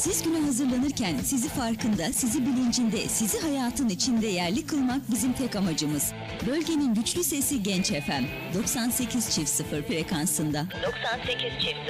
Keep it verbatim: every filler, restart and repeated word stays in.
Siz güne hazırlanırken sizi farkında, sizi bilincinde, sizi hayatın içinde yerli kılmak bizim tek amacımız. Bölgenin güçlü sesi Genç F M. doksan sekiz çift sıfır frekansında. doksan sekiz çift